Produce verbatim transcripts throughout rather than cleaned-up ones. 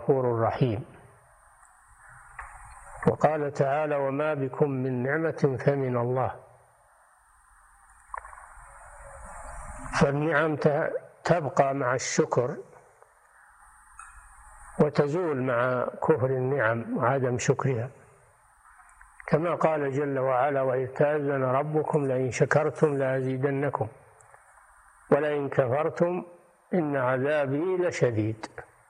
لغفور رحيم. وقال تعالى: وما بكم من نعمة فمن الله. فالنعم تبقى مع الشكر وتزول مع كفر النعم وعدم شكرها، كما قال جل وعلا: وإذ تأذن ربكم لئن شكرتم لأزيدنكم ولئن كفرتم إن عذابي لشديد.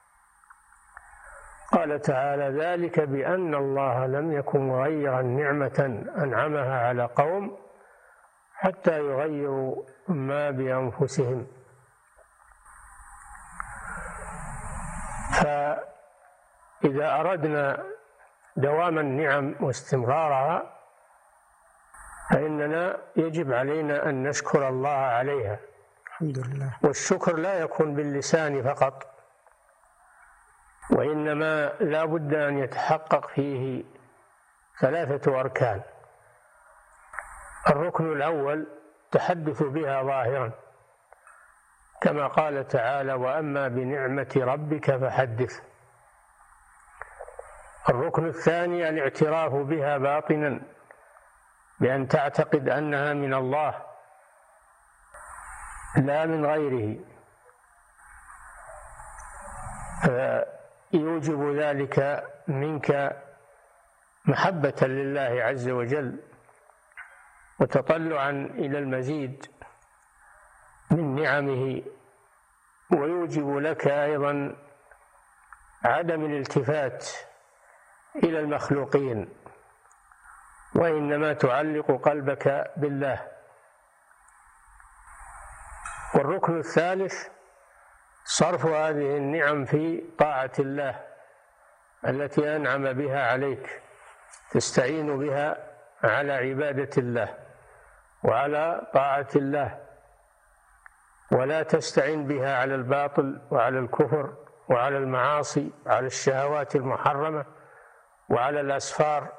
قال تعالى: ذلك بأن الله لم يكن مغيرا نعمة أنعمها على قوم حتى يغيروا ما بأنفسهم. فإذا أردنا دوام النعم واستمرارها فإننا يجب علينا أن نشكر الله عليها. الحمد لله. والشكر لا يكون باللسان فقط، وإنما لا بد أن يتحقق فيه ثلاثة أركان. الركن الأول تحدث بها ظاهرا، كما قال تعالى: وأما بنعمة ربك فحدث. الركن الثاني الاعتراف بها باطنا، بأن تعتقد أنها من الله لا من غيره، فيوجب ذلك منك محبة لله عز وجل وتطلعا إلى المزيد من نعمه، ويوجب لك أيضا عدم الالتفات إلى المخلوقين، وإنما تعلق قلبك بالله. والركن الثالث صرف هذه النعم في طاعة الله التي أنعم بها عليك، تستعين بها على عبادة الله وعلى طاعة الله، ولا تستعين بها على الباطل وعلى الكفر وعلى المعاصي وعلى الشهوات المحرمة وعلى الأسفار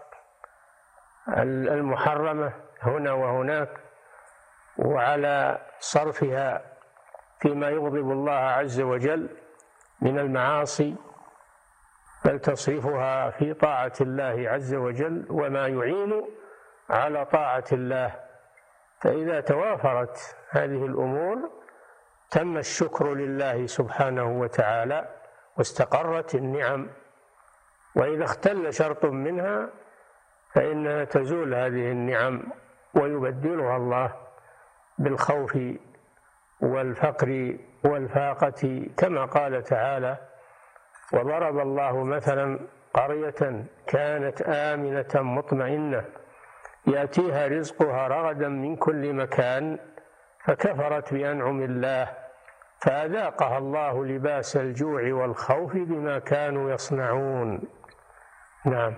المحرمة هنا وهناك، وعلى صرفها فيما يغضب الله عز وجل من المعاصي، بل تصرفها في طاعة الله عز وجل وما يعين على طاعة الله. فإذا توافرت هذه الأمور تم الشكر لله سبحانه وتعالى واستقرت النعم. وإذا اختل شرط منها فإنها تزول هذه النعم ويبدلها الله بالخوف والفقر والفاقة، كما قال تعالى: وضرب الله مثلا قرية كانت آمنة مطمئنة يأتيها رزقها رغدا من كل مكان فكفرت بأنعم الله فأذاقها الله لباس الجوع والخوف بما كانوا يصنعون. Nah.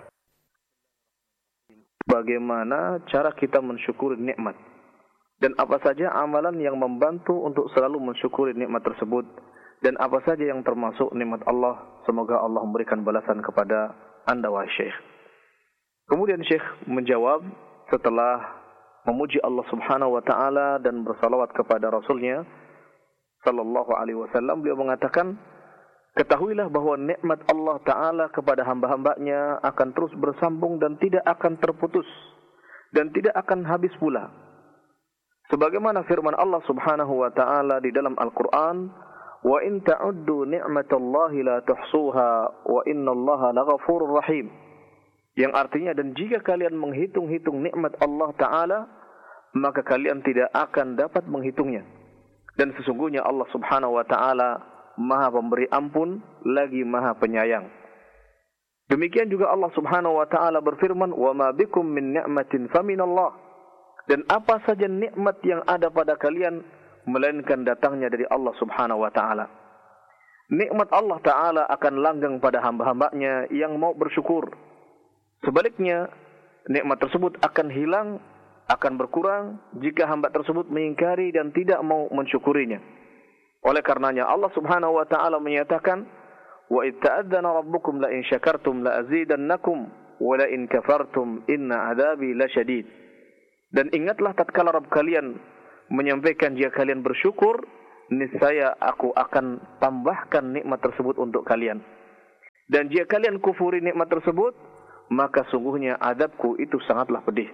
Bagaimana cara kita mensyukuri nikmat dan apa saja amalan yang membantu untuk selalu mensyukuri nikmat tersebut dan apa saja yang termasuk nikmat Allah. Semoga Allah memberikan balasan kepada anda wahai Syekh. Kemudian Syekh menjawab setelah memuji Allah Subhanahu wa taala dan bersalawat kepada Rasulnya sallallahu alaihi wasallam, beliau mengatakan, ketahuilah bahwa nikmat Allah Ta'ala kepada hamba-hambanya akan terus bersambung dan tidak akan terputus dan tidak akan habis pula. Sebagaimana firman Allah Subhanahu wa Ta'ala di dalam Al-Quran, wa in ta'uddu ni'matallahi la tuhsuha wa innallaha laghafurur rahim, yang artinya, dan jika kalian menghitung-hitung nikmat Allah Ta'ala maka kalian tidak akan dapat menghitungnya, dan sesungguhnya Allah Subhanahu wa Ta'ala Maha pemberi ampun lagi Maha penyayang. Demikian juga Allah Subhanahu wa taala berfirman, "Wa ma bikum min ni'matin faminallah." Dan apa saja nikmat yang ada pada kalian melainkan datangnya dari Allah Subhanahu wa taala. Nikmat Allah taala akan langgeng pada hamba-hambanya yang mau bersyukur. Sebaliknya, nikmat tersebut akan hilang, akan berkurang jika hamba tersebut mengingkari dan tidak mau mensyukurinya. Oleh karenanya Allah Subhanahu wa taala menyatakan, wa id ta'adzana rabbukum la in syakartum la azidannakum wa la in kafartum inna adzabi lasyadid. Dan ingatlah tatkala Rabb kalian menyampaikan jika kalian bersyukur, niscaya aku akan tambahkan nikmat tersebut untuk kalian. Dan jika kalian kufuri nikmat tersebut, maka sungguhnya azabku itu sangatlah pedih.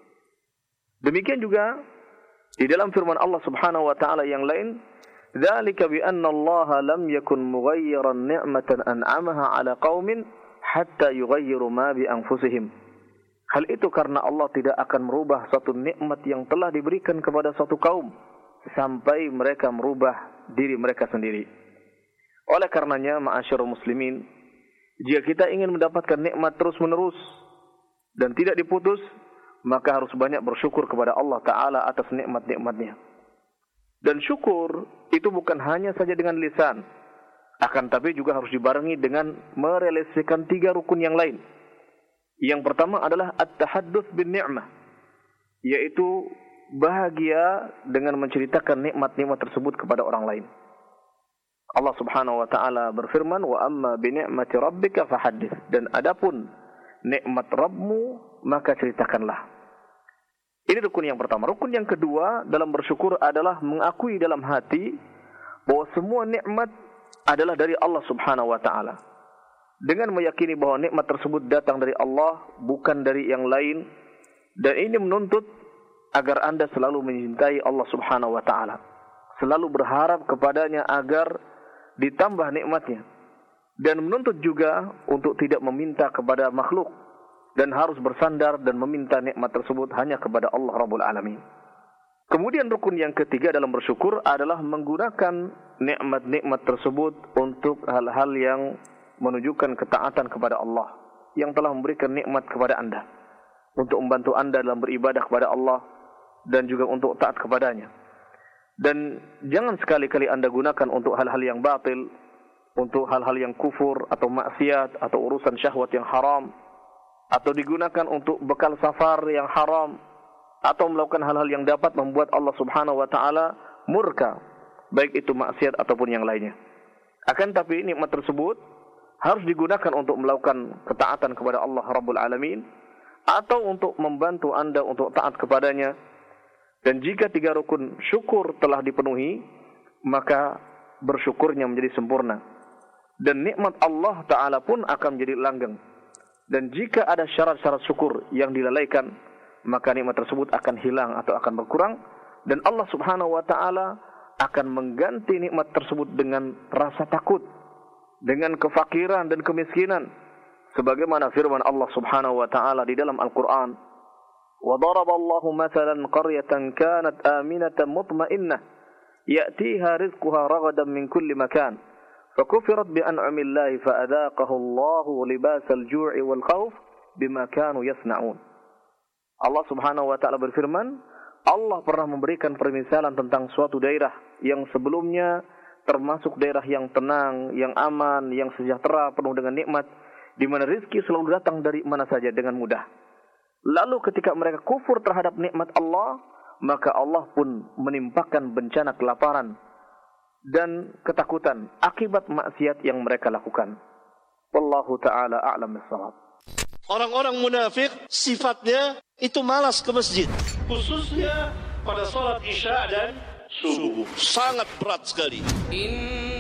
Demikian juga di dalam firman Allah Subhanahu wa taala yang lain, "Dzalika bi anna Allah lam yakun mughayyiran ni'matan an'amaha 'ala qaumin hatta yughayyiru ma bi anfusihim." Hal itu karena Allah tidak akan merubah suatu nikmat yang telah diberikan kepada suatu kaum sampai mereka merubah diri mereka sendiri. Oleh karenanya, ma'asyarul muslimin, jika kita ingin mendapatkan nikmat terus-menerus dan tidak diputus, maka harus banyak bersyukur kepada Allah Ta'ala atas nikmat-nikmatnya. Dan syukur itu bukan hanya saja dengan lisan, akan tapi juga harus dibarengi dengan merealisasikan tiga rukun yang lain. Yang pertama adalah at-tahadduts bin ni'mah, yaitu bahagia dengan menceritakan nikmat-nikmat tersebut kepada orang lain. Allah Subhanahu wa taala berfirman, "Wa amma bi ni'mati rabbika fahaddits." Dan adapun nikmat Rabbmu, maka ceritakanlah. Ini rukun yang pertama. Rukun yang kedua dalam bersyukur adalah mengakui dalam hati bahwa semua nikmat adalah dari Allah Subhanahu wa taala. Dengan meyakini bahwa nikmat tersebut datang dari Allah, bukan dari yang lain, dan ini menuntut agar Anda selalu mencintai Allah Subhanahu wa taala, selalu berharap kepadanya agar ditambah nikmatnya, dan menuntut juga untuk tidak meminta kepada makhluk dan harus bersandar dan meminta nikmat tersebut hanya kepada Allah Rabbul Alamin. Kemudian rukun yang ketiga dalam bersyukur adalah menggunakan nikmat-nikmat tersebut untuk hal-hal yang menunjukkan ketaatan kepada Allah yang telah memberikan nikmat kepada Anda, untuk membantu Anda dalam beribadah kepada Allah dan juga untuk taat kepadanya. Dan jangan sekali-kali Anda gunakan untuk hal-hal yang batil, untuk hal-hal yang kufur atau maksiat atau urusan syahwat yang haram, atau digunakan untuk bekal safar yang haram, atau melakukan hal-hal yang dapat membuat Allah Subhanahu wa taala murka, baik itu maksiat ataupun yang lainnya. Akan tapi nikmat tersebut harus digunakan untuk melakukan ketaatan kepada Allah Rabbul Alamin, atau untuk membantu Anda untuk taat kepadanya. Dan jika tiga rukun syukur telah dipenuhi, maka bersyukurnya menjadi sempurna. Dan nikmat Allah Ta'ala pun akan menjadi langgeng. Dan jika ada syarat-syarat syukur yang dilalaikan, maka nikmat tersebut akan hilang atau akan berkurang. Dan Allah Subhanahu wa Ta'ala akan mengganti nikmat tersebut dengan rasa takut, dengan kefakiran dan kemiskinan. Sebagaimana firman Allah Subhanahu wa Ta'ala di dalam Al-Quran, وَضَرَبَ اللَّهُ مَثَلًا قَرْيَةً كَانَتْ آمِنَةً مُطْمَئِنَّةً يَأْتِيهَا رِزْقُهَا رَغَدًا مِنْ كُلِّ مَكَانٍ فَكُفِرَتْ بِأَنْعُمِ اللَّهِ فَأَذَاقَهُ اللَّهُ لِبَاسَ الْجُوعِ وَالْخَوْفِ بِمَا كَانُوا يَصْنَعُونَ. Allah Subhanahu wa Ta'ala berfirman, Allah pernah memberikan permisalan tentang suatu daerah yang sebelumnya termasuk daerah yang tenang, yang aman, yang sejahtera, penuh dengan nikmat, di mana rezeki selalu datang dari mana saja dengan mudah. Lalu ketika mereka kufur terhadap nikmat Allah, maka Allah pun menimpakan bencana kelaparan dan ketakutan akibat maksiat yang mereka lakukan. Wallahu ta'ala a'lam bis-shawab. Orang-orang munafik sifatnya itu malas ke masjid, khususnya pada salat Isya dan subuh. Sangat berat sekali.